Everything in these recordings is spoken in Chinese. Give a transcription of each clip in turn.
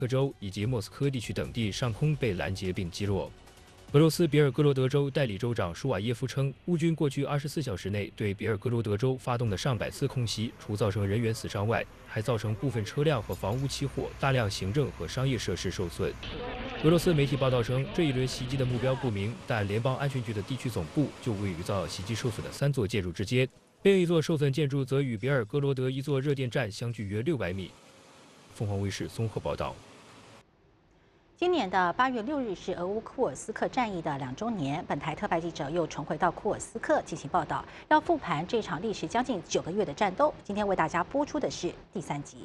克州以及莫斯科地区等地上空被拦截并击落。俄罗斯比尔哥罗德州代理州长舒瓦耶夫称，乌军过去24小时内对比尔哥罗德州发动的上百次空袭，除造成人员死伤外，还造成部分车辆和房屋起火，大量行政和商业设施受损。俄罗斯媒体报道称，这一轮袭击的目标不明，但联邦安全局的地区总部就位于遭袭击受损的3座建筑之间，另一座受损建筑则与比尔哥罗德一座热电站相距约600米。凤凰卫视综合报道。 今年的8月6日是俄乌库尔斯克战役的2周年。本台特派记者又重回到库尔斯克进行报道，要复盘这场历时将近9个月的战斗。今天为大家播出的是第3集。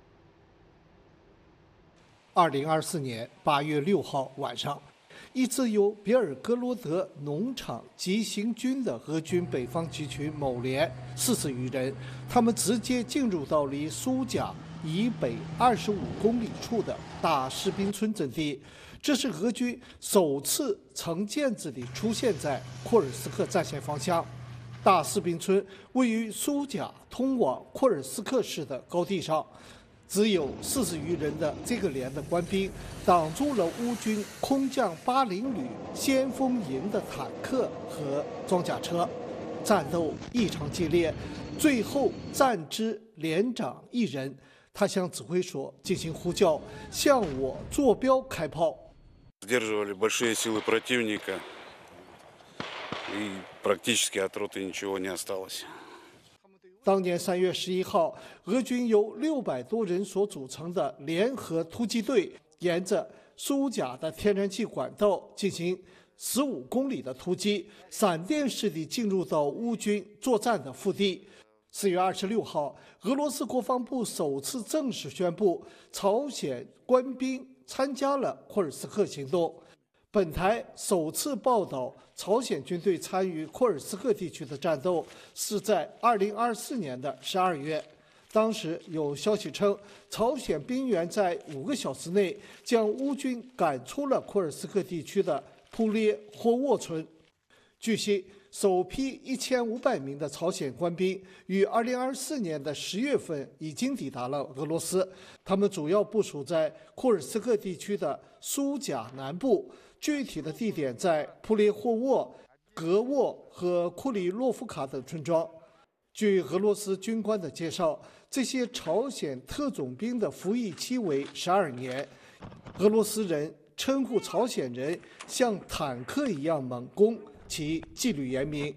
2024年8月6号晚上，一支由比尔哥罗德农场急行军的俄军北方集群某连40余人，他们直接进入到离苏贾以北25公里处的大士兵村阵地，这是俄军首次成建制地出现在库尔斯克战线方向。大士兵村位于苏贾通往库尔斯克市的高地上，只有40余人的这个连的官兵挡住了乌军空降80旅先锋营的坦克和装甲车，战斗异常激烈，最后战至连长1人。他向指挥所进行呼叫，向我坐标开炮。 Сдерживали большие силы противника, и практически от роты ничего не осталось. 当年3月11号，俄军由600多人所组成的联合突击队，沿着苏贾的天然气管道进行15公里的突击，闪电式地进入到乌军作战的腹地。4月26号，俄罗斯国防部首次正式宣布，朝鲜官兵参加了库尔斯克行动。本台首次报道朝鲜军队参与库尔斯克地区的战斗是在2024年的12月。当时有消息称，朝鲜兵员在5个小时内将乌军赶出了库尔斯克地区的普列霍沃村。据悉，首批1500名的朝鲜官兵于2024年的10月份已经抵达了俄罗斯，他们主要部署在库尔斯克地区的苏贾南部，具体的地点在普列霍沃、格沃和库里洛夫卡等村庄。据俄罗斯军官的介绍，这些朝鲜特种兵的服役期为12年。俄罗斯人称呼朝鲜人像坦克一样猛攻，其纪律严明。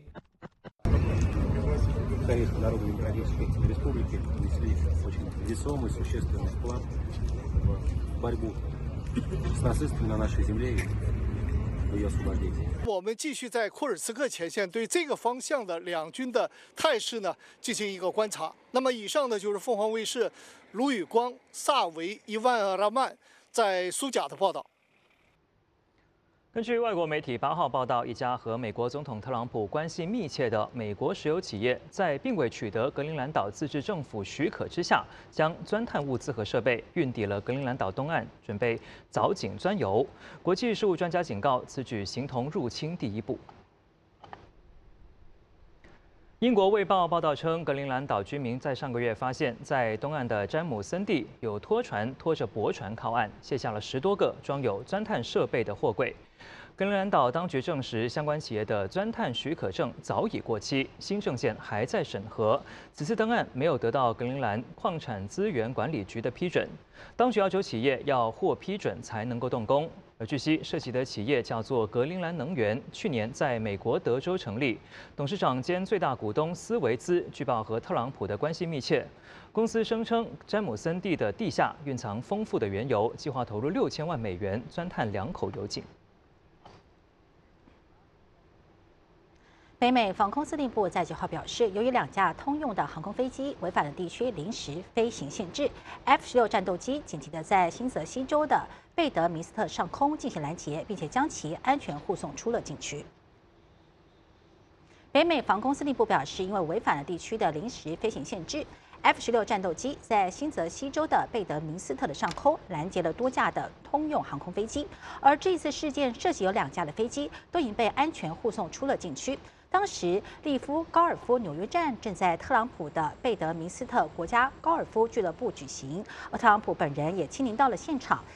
Корейской Народно-Демократической Республики внесли очень весомый, существенный вклад в борьбу с нацистами на нашей земле и в ее освобождении. 我们继续在库尔斯克前线对这个方向的两军的态势呢进行一个观察。那么以上呢就是凤凰卫视卢宇光、萨维伊万·拉曼在苏贾的报道。 根据外国媒体8号报道，一家和美国总统特朗普关系密切的美国石油企业，在并未取得格陵兰岛自治政府许可之下，将钻探物资和设备运抵了格陵兰岛东岸，准备凿井钻油。国际事务专家警告，此举形同入侵第一步。英国《卫报》报道称，格陵兰岛居民在上个月发现，在东岸的詹姆森地有拖船拖着驳船靠岸，卸下了10多个装有钻探设备的货柜。格陵兰岛当局证实，相关企业的钻探许可证早已过期，新证件还在审核。此次登岸没有得到格陵兰矿产资源管理局的批准，当局要求企业要获批准才能够动工。而据悉，涉及的企业叫做格陵兰能源，去年在美国德州成立，董事长兼最大股东斯维兹据报和特朗普的关系密切。公司声称，詹姆森地的地下蕴藏丰富的原油，计划投入6000万美元钻探2口油井。 北美防空司令部在9号表示，由于2架通用的航空飞机违反了地区临时飞行限制 ，F-16战斗机紧急的在新泽西州的贝德明斯特上空进行拦截，并且将其安全护送出了境区。北美防空司令部表示，因为违反了地区的临时飞行限制， F-16战斗机在新泽西州的贝德明斯特的上空拦截了多架的通用航空飞机，而这次事件涉及有2架的飞机都已经被安全护送出了境区。当时，利夫高尔夫纽约站正在特朗普的贝德明斯特国家高尔夫俱乐部举行，而特朗普本人也亲临到了现场，